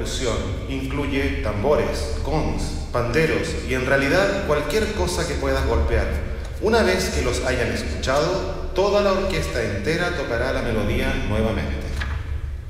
percusión incluye tambores, gongs, panderos y en realidad cualquier cosa que puedas golpear. Una vez que los hayan escuchado, toda la orquesta entera tocará la melodía nuevamente.